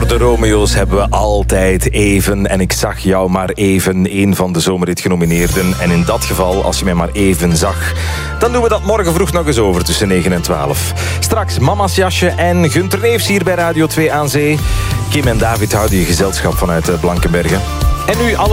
Voor de Romeo's hebben we altijd even. En ik zag jou maar even, een van de zomerhit genomineerden. En in dat geval, als je mij maar even zag, dan doen we dat morgen vroeg nog eens over tussen 9 en 12. Straks Mama's Jasje en Gunther Neefs hier bij Radio 2 aan Zee. Kim en David houden je gezelschap vanuit Blankenbergen. En nu alle